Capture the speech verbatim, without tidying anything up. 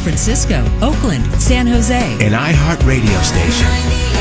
Francisco, Oakland, San Jose. An iHeart radio station.